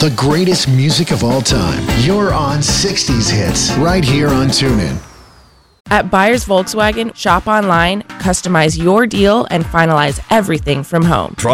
the greatest music of all time. You're on 60s Hits, right here on TuneIn. At Buyers Volkswagen, shop online, customize your deal, and finalize everything from home.